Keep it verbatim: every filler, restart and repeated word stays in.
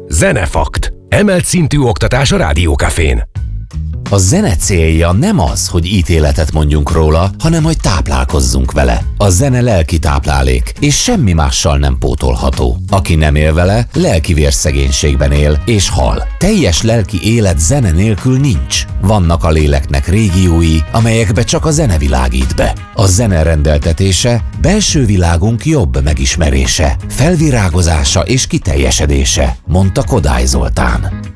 Zenefakt. Emelt szintű oktatás a Rádiókafén. A zene célja nem az, hogy ítéletet mondjunk róla, hanem hogy táplálkozzunk vele. A zene lelki táplálék, és semmi mással nem pótolható. Aki nem él vele, lelki vérszegénységben él, és hal. Teljes lelki élet zene nélkül nincs. Vannak a léleknek régiói, amelyekbe csak a zene világít be. A zene rendeltetése belső világunk jobb megismerése, felvirágozása és kiteljesedése, mondta Kodály Zoltán.